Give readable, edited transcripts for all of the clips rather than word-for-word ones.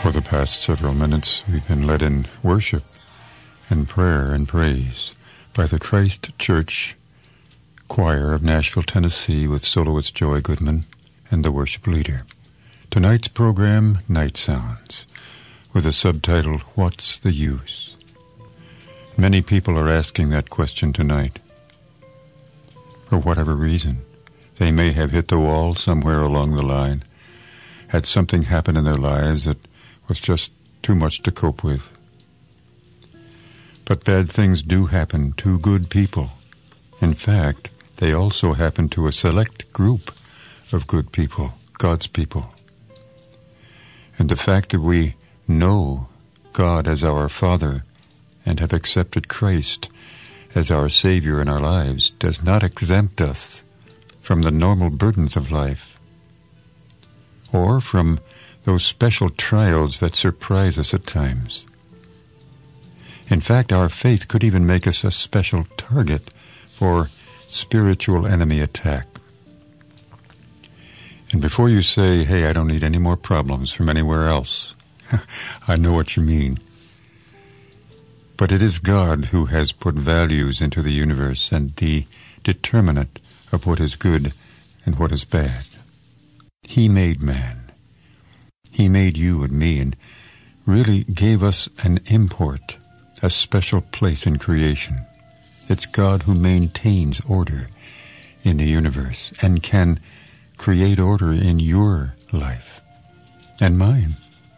For the past several minutes, we've been led in worship and prayer and praise by the Christ Church Choir of Nashville, Tennessee, with soloist Joy Goodman and the worship leader. Tonight's program, Night Sounds, with the subtitle, What's the Use? Many people are asking that question tonight. For whatever reason, they may have hit the wall somewhere along the line, had something happen in their lives that was just too much to cope with. But bad things do happen to good people. In fact, they also happen to a select group of good people, God's people. And the fact that we know God as our Father and have accepted Christ as our Savior in our lives does not exempt us from the normal burdens of life or from those special trials that surprise us at times. In fact, our faith could even make us a special target for spiritual enemy attack. And before you say, hey, I don't need any more problems from anywhere else, I know what you mean. But it is God who has put values into the universe and the determinant of what is good and what is bad. He made man. He made you and me and really gave us an import, a special place in creation. It's God who maintains order in the universe and can create order in your life and mine.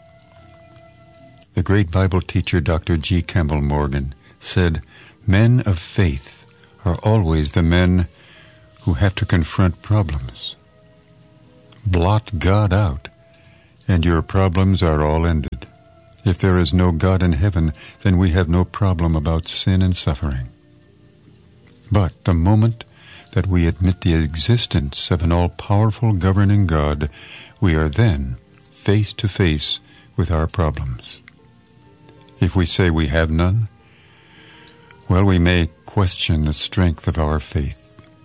The great Bible teacher Dr. G. Campbell Morgan said, men of faith are always the men who have to confront problems. Blot God out, and your problems are all ended. If there is no God in heaven, then we have no problem about sin and suffering. But the moment that we admit the existence of an all-powerful governing God, we are then face to face with our problems. If we say we have none, well, we may question the strength of our faith.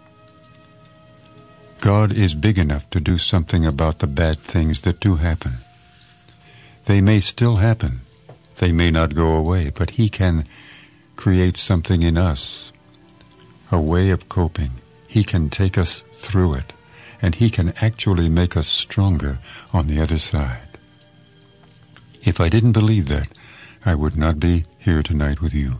God is big enough to do something about the bad things that do happen. They may still happen. They may not go away, but He can create something in us, a way of coping. He can take us through it, and He can actually make us stronger on the other side. If I didn't believe that, I would not be here tonight with you.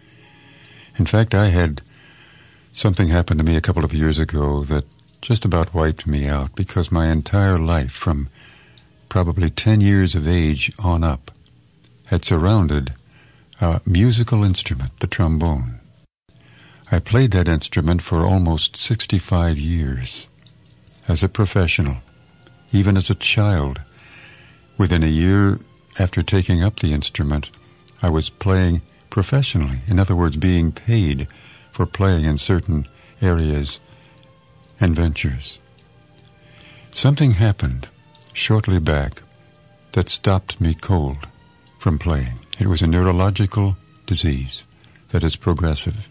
In fact, I had something happen to me a couple of years ago that just about wiped me out, because my entire life, from probably 10 years of age on up, had surrounded a musical instrument, the trombone. I played that instrument for almost 65 years as a professional, even as a child. Within a year after taking up the instrument, I was playing professionally, in other words, being paid for playing in certain areas and ventures. Something happened shortly back that stopped me cold from playing. It was a neurological disease that is progressive.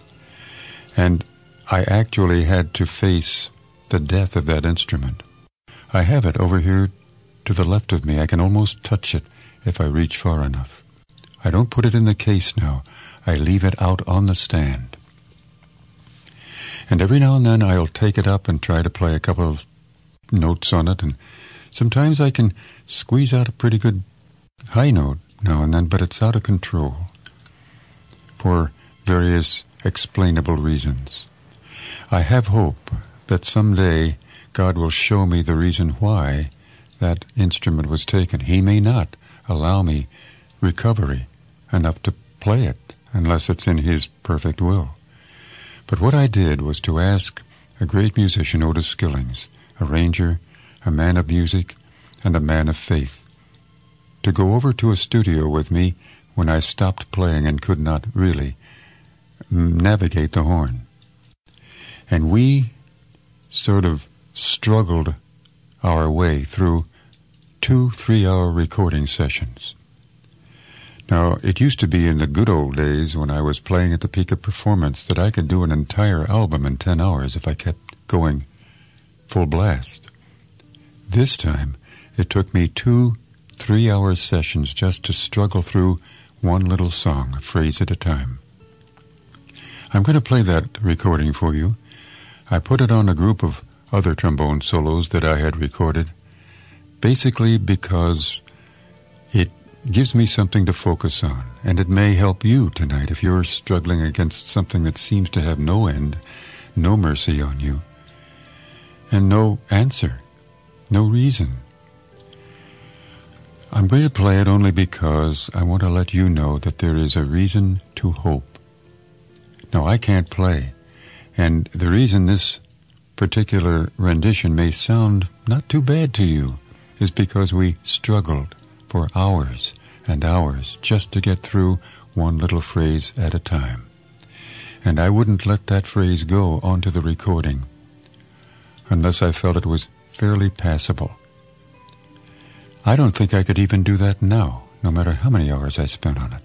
And I actually had to face the death of that instrument. I have it over here to the left of me. I can almost touch it if I reach far enough. I don't put it in the case now. I leave it out on the stand. And every now and then I'll take it up and try to play a couple of notes on it, and sometimes I can squeeze out a pretty good high note now and then, but it's out of control for various explainable reasons. I have hope that someday God will show me the reason why that instrument was taken. He may not allow me recovery enough to play it unless it's in His perfect will. But what I did was to ask a great musician, Otis Skillings, a arranger, a man of music, and a man of faith, to go over to a studio with me when I stopped playing and could not really navigate the horn. And we sort of struggled our way through 2 3-hour recording sessions. Now, it used to be in the good old days when I was playing at the peak of performance that I could do an entire album in 10 hours if I kept going full blast. This time, it took me 2 3-hour sessions just to struggle through one little song, a phrase at a time. I'm going to play that recording for you. I put it on a group of other trombone solos that I had recorded, basically because it gives me something to focus on, and it may help you tonight if you're struggling against something that seems to have no end, no mercy on you, and no answer, no reason. I'm going to play it only because I want to let you know that there is a reason to hope. Now, I can't play, and the reason this particular rendition may sound not too bad to you is because we struggled for hours and hours just to get through one little phrase at a time. And I wouldn't let that phrase go onto the recording unless I felt it was fairly passable. I don't think I could even do that now, no matter how many hours I spent on it.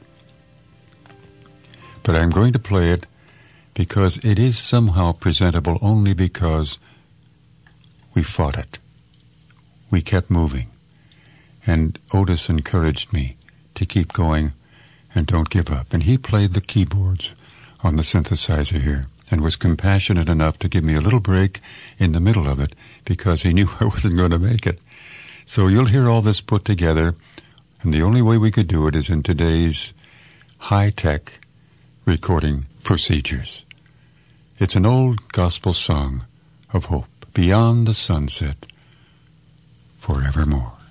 But I'm going to play it because it is somehow presentable only because we fought it. We kept moving. And Otis encouraged me to keep going and don't give up. And he played the keyboards on the synthesizer here and was compassionate enough to give me a little break in the middle of it because he knew I wasn't going to make it. So you'll hear all this put together, and the only way we could do it is in today's high-tech recording procedures. It's an old gospel song of hope, beyond the sunset, forevermore.